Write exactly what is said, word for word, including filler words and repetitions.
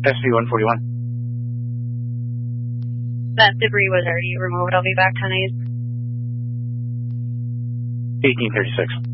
S V one forty-one. That debris was already removed. I'll be back ten eight. eighteen thirty-six.